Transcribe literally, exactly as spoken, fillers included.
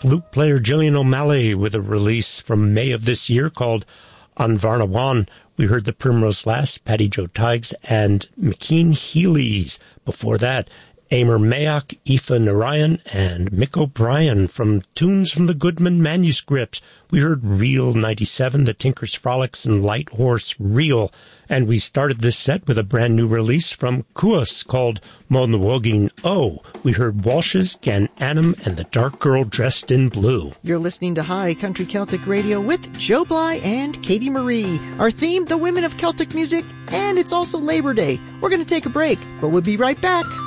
flute player Gillian O'Malley with a release from May of this year called An Bharna. We heard the Primrose Last, Patty Joe Tiggs, and McKean Healy's. Before that, Amer Mayak, Aoife Narayan, and Mick O'Brien from Tunes from the Goodman Manuscripts. We heard Reel ninety-seven, The Tinker's Frolics, and Light Horse Reel. And we started this set with a brand new release from Kuas called Monwogin O. We heard Walsh's, Gan Annam, and The Dark Girl Dressed in Blue. You're listening to High Country Celtic Radio with Joe Bly and Katie Marie. Our theme, the women of Celtic music, and it's also Labor Day. We're going to take a break, but we'll be right back.